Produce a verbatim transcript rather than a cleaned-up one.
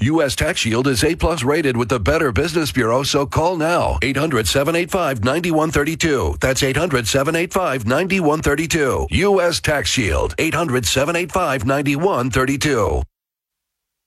U S Tax Shield is A plus rated with the Better Business Bureau, so call now. eight hundred, seven eight five, nine one three two. That's eight hundred, seven eight five, nine one three two. U S Tax Shield. eight hundred, seven eight five, nine one three two.